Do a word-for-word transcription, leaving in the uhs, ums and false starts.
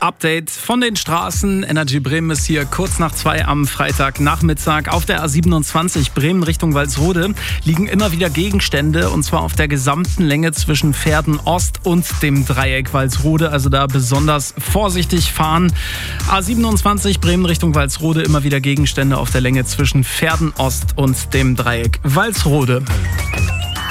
Update von den Straßen. Energy Bremen ist hier kurz nach zwei am Freitagnachmittag. Auf der A siebenundzwanzig Bremen Richtung Walsrode liegen immer wieder Gegenstände, und zwar auf der gesamten Länge zwischen Verden Ost und dem Dreieck Walsrode. Also da besonders vorsichtig fahren. A siebenundzwanzig Bremen Richtung Walsrode, immer wieder Gegenstände auf der Länge zwischen Verden Ost und dem Dreieck Walsrode.